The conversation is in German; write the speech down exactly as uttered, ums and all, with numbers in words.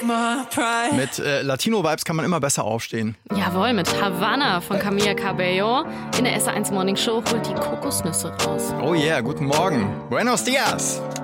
Mit äh, Latino-Vibes kann man immer besser aufstehen. Jawohl, mit Havana von Camila Cabello. In der S eins Morning Show holt die Kokosnüsse raus. Oh yeah, guten Morgen. Buenos dias.